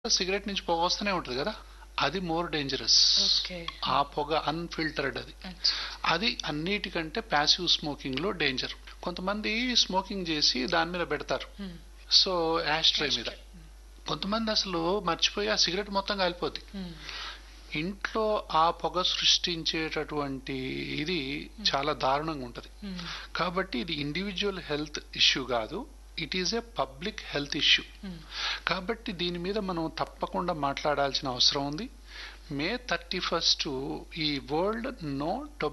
Cigarette నుంచి పొగ వస్తూనే ఉంటుంది కదా, అది మోర్ డేంజరస్. ఓకే. ఆ పొగ అన్ఫిల్టర్డ్ అది. అది అన్నిటికంటే ప్యాసివ్ స్మోకింగ్ లో డేంజర్. కొంతమంది స్మోకింగ్ చేసి దాని మీద పెడతారు, సో యాష్ ట్రే మీద. కొంతమంది అసలు మర్చిపోయి ఆ సిగరెట్ మొత్తం కాలిపోద్ది. ఇంట్లో ఆ పొగ సృష్టించేటటువంటి ఇది చాలా దారుణంగా ఉంటుంది. కాబట్టి ఇది ఇండివిజువల్ హెల్త్ ఇష్యూ కాదు, it is a public health issue. కాబట్టి దీని మీద మనం తప్పకుండా మాట్లాడాల్సిన అవసరం ఉంది. May 31st ఈ వరల్డ్ నో